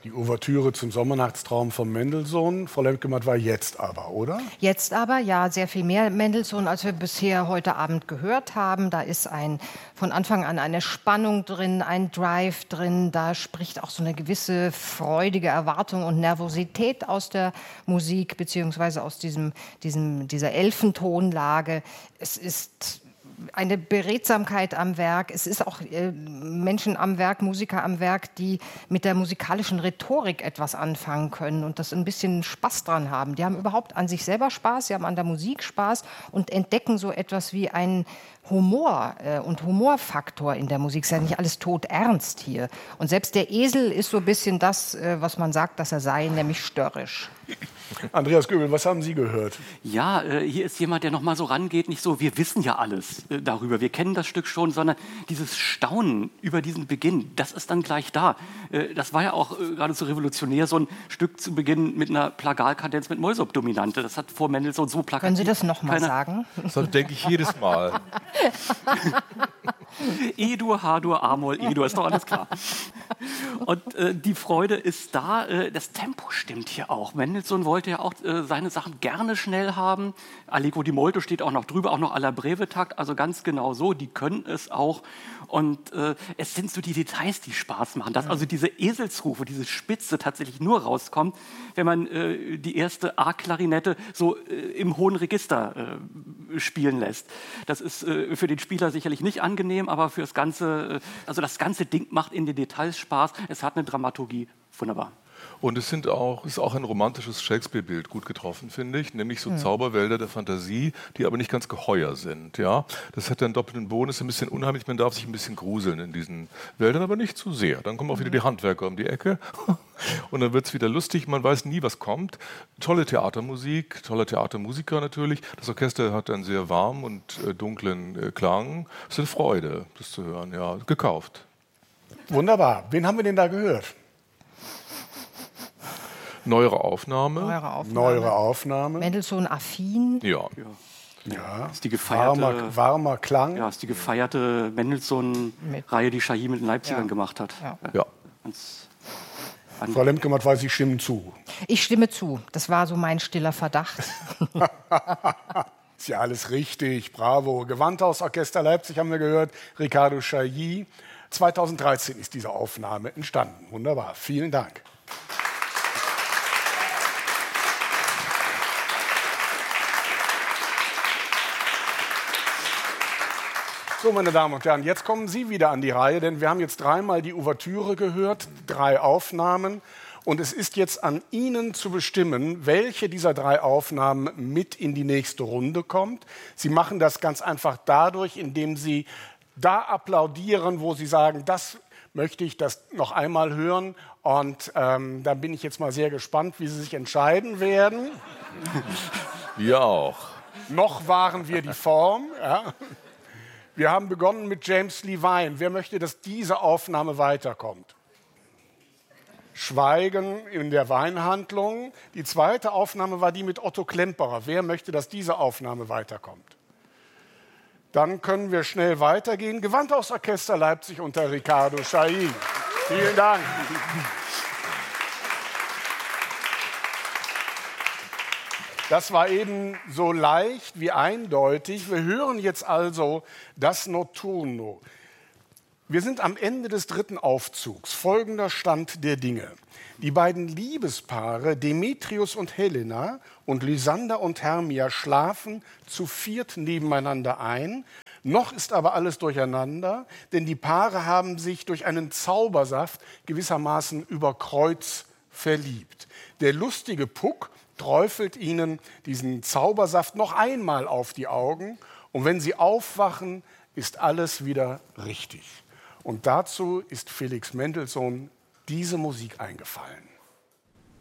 Die Ouvertüre zum Sommernachtstraum von Mendelssohn. Frau Lemke-Matt war jetzt aber, oder? Jetzt aber, ja, sehr viel mehr Mendelssohn, als wir bisher heute Abend gehört haben. Da ist von Anfang an eine Spannung drin, ein Drive drin. Da spricht auch so eine gewisse freudige Erwartung und Nervosität aus der Musik, beziehungsweise aus dieser Elfentonlage. Es ist eine Beredsamkeit am Werk. Es ist auch Menschen am Werk, Musiker am Werk, die mit der musikalischen Rhetorik etwas anfangen können und das ein bisschen Spaß dran haben. Die haben überhaupt an sich selber Spaß, sie haben an der Musik Spaß und entdecken so etwas wie einen Humor und Humorfaktor in der Musik. Es ist ja nicht alles todernst hier. Und selbst der Esel ist so ein bisschen das, was man sagt, dass er sei, nämlich störrisch. Andreas Göbel, was haben Sie gehört? Ja, hier ist jemand, der noch mal so rangeht, nicht so, wir wissen ja alles darüber, wir kennen das Stück schon, sondern dieses Staunen über diesen Beginn, das ist dann gleich da. Das war ja auch geradezu revolutionär, so ein Stück zu beginnen mit einer Plagalkadenz mit Mollsubdominante. Das hat vor Mendelssohn so plakativ. Können Sie das noch mal sagen? Das denke ich jedes Mal. E-Dur, H-Dur, A-Moll, E-Dur, ist doch alles klar. Und die Freude ist da, das Tempo stimmt hier auch. Mendelssohn wollte ja auch seine Sachen gerne schnell haben. Allegro di molto steht auch noch drüber, auch noch à la breve Takt, also ganz genau so, die können es auch. Und es sind so die Details, die Spaß machen, dass also diese Eselsrufe, diese Spitze tatsächlich nur rauskommt, wenn man die erste A-Klarinette so im hohen Register spielen lässt. Das ist für den Spieler sicherlich nicht angenehm, aber für das ganze Ding macht in den Details Spaß. Es hat eine Dramaturgie, wunderbar. Und es ist auch ein romantisches Shakespeare-Bild gut getroffen, finde ich, nämlich so Zauberwälder der Fantasie, die aber nicht ganz geheuer sind. Ja? Das hat einen doppelten Boden, ist ein bisschen unheimlich, man darf sich ein bisschen gruseln in diesen Wäldern, aber nicht zu sehr. Dann kommen auch wieder die Handwerker um die Ecke und dann wird es wieder lustig, man weiß nie, was kommt. Tolle Theatermusik, toller Theatermusiker natürlich. Das Orchester hat einen sehr warmen und dunklen Klang. Es ist eine Freude, das zu hören, ja, gekauft. Wunderbar. Wen haben wir denn da gehört? Neuere Aufnahme. Mendelssohn affin. Ja. Ja. Ist die gefeierte, warmer Klang. Ja, ist die gefeierte Mendelssohn-Reihe, die Chailly mit den Leipzigern gemacht hat. Ja. Frau Lemke-Matt weiß, ich stimme zu. Ich stimme zu. Das war so mein stiller Verdacht. Ist ja alles richtig. Bravo. Gewandhausorchester Leipzig haben wir gehört. Riccardo Chailly. 2013 ist diese Aufnahme entstanden. Wunderbar. Vielen Dank. So, meine Damen und Herren, jetzt kommen Sie wieder an die Reihe, denn wir haben jetzt dreimal die Ouvertüre gehört, 3 Aufnahmen. Und es ist jetzt an Ihnen zu bestimmen, welche dieser 3 Aufnahmen mit in die nächste Runde kommt. Sie machen das ganz einfach dadurch, indem Sie da applaudieren, wo Sie sagen, das möchte ich das noch einmal hören. Und da bin ich jetzt mal sehr gespannt, wie Sie sich entscheiden werden. Wir auch. Noch wahren wir die Form. Ja. Wir haben begonnen mit James Levine. Wer möchte, dass diese Aufnahme weiterkommt? Schweigen in der Weinhandlung. Die zweite Aufnahme war die mit Otto Klemperer. Wer möchte, dass diese Aufnahme weiterkommt? Dann können wir schnell weitergehen. Gewandhausorchester Leipzig unter Riccardo Chailly. Vielen Dank. Das war eben so leicht wie eindeutig. Wir hören jetzt also das Notturno. Wir sind am Ende des 3. Aufzugs. Folgender Stand der Dinge. Die beiden Liebespaare Demetrius und Helena und Lysander und Hermia schlafen zu 4 nebeneinander ein. Noch ist aber alles durcheinander, denn die Paare haben sich durch einen Zaubersaft gewissermaßen über Kreuz verliebt. Der lustige Puck träufelt ihnen diesen Zaubersaft noch einmal auf die Augen. Und wenn sie aufwachen, ist alles wieder richtig. Und dazu ist Felix Mendelssohn diese Musik eingefallen.